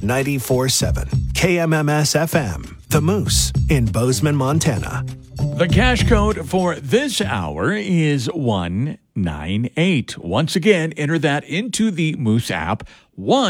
94.7 KMMS FM, The Moose in Bozeman, Montana. The cash code for this hour is 198. Once again, enter that into the Moose app.